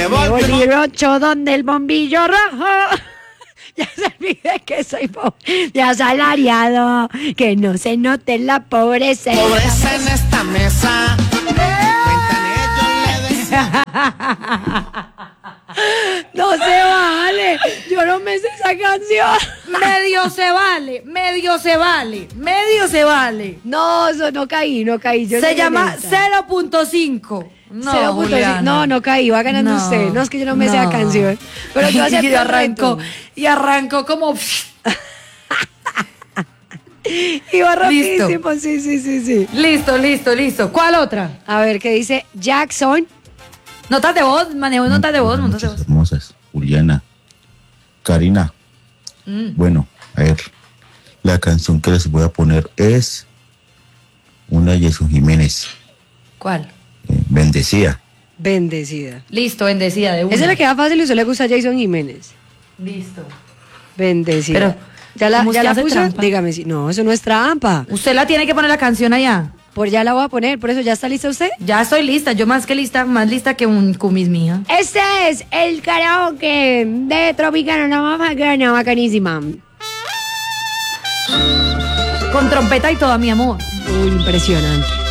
Me volví rocho donde el bombillo rojo. Ya se olvide que soy ya asalariado, que no se note la pobreza. Pobreza en esta mesa. Cuentan ellos, le decían. No se vale, yo no me sé esa canción. Medio se vale, medio se vale, medio se vale. No, eso no caí. Yo Se soy llama honesta. 0.5. No, 0.5. Juliana. No caí, va ganando No, usted. No, es que yo no me sé la no. canción. Pero yo acepto el reto. Y arrancó como... Iba rapidísimo, sí. Listo. ¿Cuál otra? A ver, ¿qué dice Jackson? Notas de voz, manejo notas de voz, notas de voz. Hermosas, Juliana, Karina. Bueno, a ver, la canción que les voy a poner es una de Jesús Jiménez, ¿Cuál? Bendecida. Bendecida. Listo, bendecida de una. Esa le queda fácil y a usted le gusta a Jason Jiménez. Listo. Bendecida. Pero, ¿ya la ¿cómo usted hace puso? trampa? Dígame si. No, eso no es trampa. Usted la tiene que poner la canción allá. Por ya la voy a poner, por eso ya está lista usted. Ya estoy lista, yo más que lista, más lista que un cumis mía. Este es el karaoke de Tropicana, una bacanísima. Con trompeta y todo, mi amor. Uy, impresionante.